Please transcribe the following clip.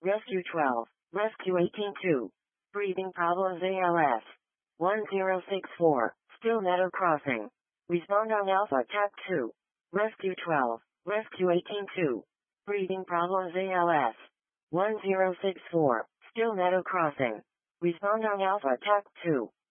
Rescue 12. Rescue 18-2. Breathing problems ALS. 1064. Still Meadow Crossing. Respond on Alpha TAC 2. Rescue 12. Rescue 18-2. Breathing problems ALS. 1064. Still Meadow Crossing. Respond on Alpha TAC 2.